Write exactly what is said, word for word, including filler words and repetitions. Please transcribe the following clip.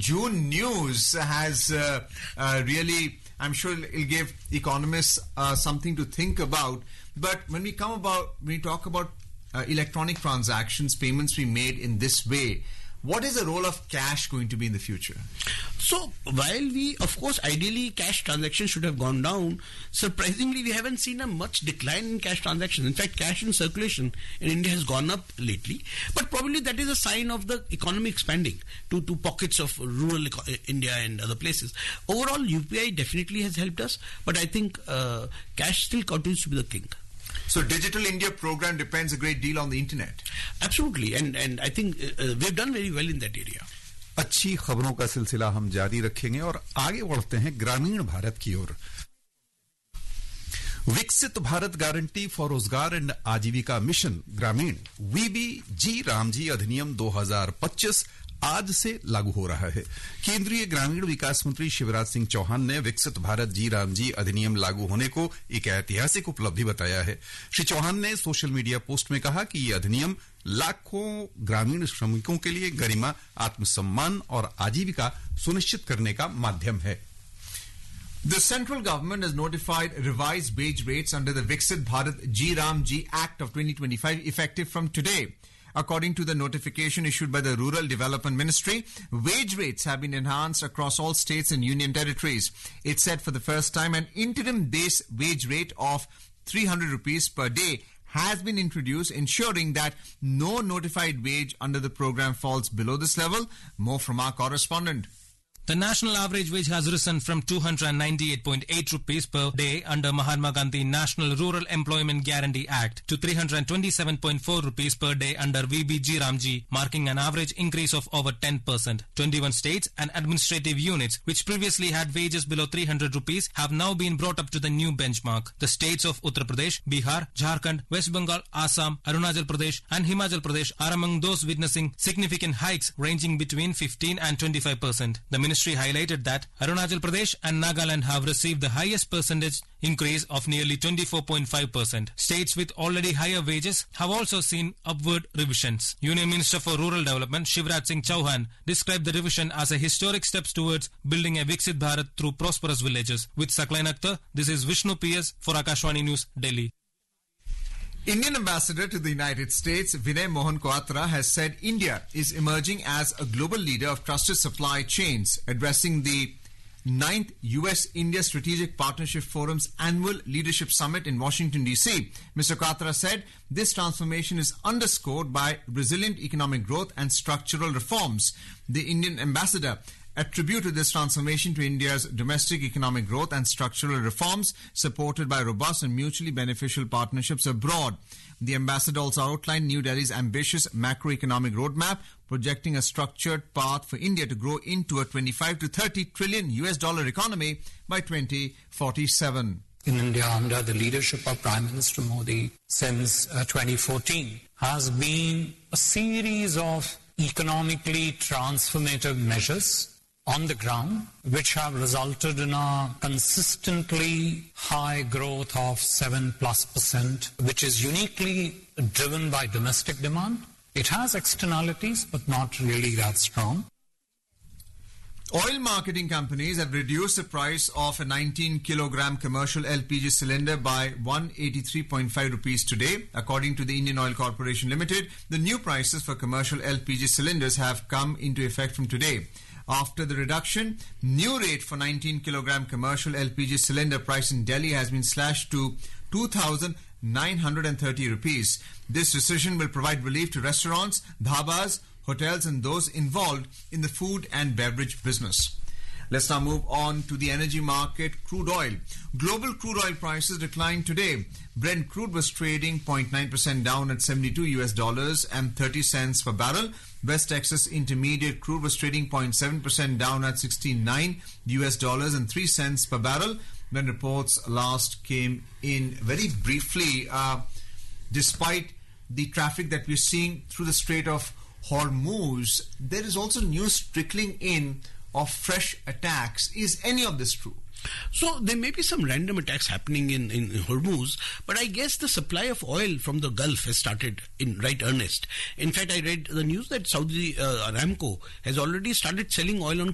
June news has uh, uh, really, I'm sure it'll give economists uh, something to think about. But when we come about, when we talk about uh, electronic transactions, payments we made in this way, what is the role of cash going to be in the future? So, while we, of course, ideally cash transactions should have gone down, surprisingly, we haven't seen a much decline in cash transactions. In fact, cash in circulation in India has gone up lately. But probably that is a sign of the economy expanding to, to pockets of rural eco- India and other places. Overall, U P I definitely has helped us, but I think uh, cash still continues to be the king. So Digital India program depends a great deal on the internet. Absolutely, and and I think uh, we've done very well in that area. अच्छी खबरों का सिलसिला हम जारी रखेंगे और आगे बढ़ते हैं ग्रामीण भारत की ओर। विकसित भारत गारंटी फॉर रोजगार एंड आजीविका मिशन ग्रामीण वीबी जी रामजी अधिनियम दो हज़ार पच्चीस आज से लागू हो रहा है। केंद्रीय ग्रामीण विकास मंत्री शिवराज सिंह चौहान ने विकसित भारत जी रामजी अधिनियम लागू होने को एक ऐतिहासिक उपलब्धि बताया है। श्री चौहान ने सोशल मीडिया पोस्ट में कहा कि यह अधिनियम लाखों ग्रामीण श्रमिकों के लिए गरिमा, आत्मसम्मान और आजीविका सुनिश्चित करने का माध्यम है। The central government has notified revised wage rates under the Viksit Bharat G Ram G Act of twenty twenty-five effective from today. According to the notification issued by the Rural Development Ministry, wage rates have been enhanced across all states and union territories. It said for the first time an interim base wage rate of three hundred rupees per day has been introduced, ensuring that no notified wage under the program falls below this level. More from our correspondent. The national average wage has risen from two hundred ninety-eight point eight rupees per day under Mahatma Gandhi National Rural Employment Guarantee Act to three hundred twenty-seven point four rupees per day under V B G Ramji, marking an average increase of over ten percent. twenty-one states and administrative units which previously had wages below three hundred rupees have now been brought up to the new benchmark. The states of Uttar Pradesh, Bihar, Jharkhand, West Bengal, Assam, Arunachal Pradesh and Himachal Pradesh are among those witnessing significant hikes ranging between fifteen and twenty-five percent. The ministry Ministry highlighted that Arunachal Pradesh and Nagaland have received the highest percentage increase of nearly twenty-four point five percent. States with already higher wages have also seen upward revisions. Union Minister for Rural Development Shivraj Singh Chauhan described the revision as a historic step towards building a Viksit Bharat through prosperous villages. With Saklain Akhtar, this is Vishnu P S for Akashwani News, Delhi. Indian ambassador to the United States, Vinay Mohan Quatra, has said India is emerging as a global leader of trusted supply chains, addressing the ninth U S India Strategic Partnership Forum's annual leadership summit in Washington, D C. Mister Quatra said this transformation is underscored by resilient economic growth and structural reforms. The Indian ambassador attributed this transformation to India's domestic economic growth and structural reforms supported by robust and mutually beneficial partnerships abroad. The ambassador also outlined New Delhi's ambitious macroeconomic roadmap, projecting a structured path for India to grow into a twenty-five to thirty trillion U S dollar economy by twenty forty-seven. In India, under the leadership of Prime Minister Modi since uh, twenty fourteen, has been a series of economically transformative measures on the ground, which have resulted in a consistently high growth of seven plus percent, which is uniquely driven by domestic demand. It has externalities, but not really that strong. Oil marketing companies have reduced the price of a nineteen kilogram commercial L P G cylinder by one hundred eighty-three point five rupees today. According to the Indian Oil Corporation Limited, the new prices for commercial L P G cylinders have come into effect from today. After the reduction, new rate for nineteen kilogram commercial L P G cylinder price in Delhi has been slashed to two thousand nine hundred thirty rupees. This decision will provide relief to restaurants, dhabas, hotels and those involved in the food and beverage business. Let's now move on to the energy market. Crude oil. Global crude oil prices declined today. Brent crude was trading zero point nine percent down at seventy-two U S dollars and thirty cents per barrel. West Texas Intermediate crude was trading zero point seven percent down at sixty-nine U S dollars and three cents per barrel. When reports last came in very briefly, uh, despite the traffic that we're seeing through the Strait of Hormuz, there is also news trickling in of fresh attacks. Is any of this true? So there may be some random attacks happening in, in Hormuz, but I guess the supply of oil from the Gulf has started in right earnest. In fact, I read the news that Saudi uh, Aramco has already started selling oil on